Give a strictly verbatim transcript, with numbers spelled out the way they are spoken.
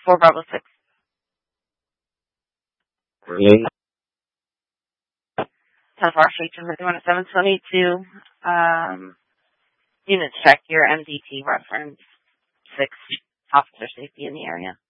four Bravo six. Really? ten four Street, one at seven twenty-two. Um, unit check your M D T reference. Six officer safety in the area.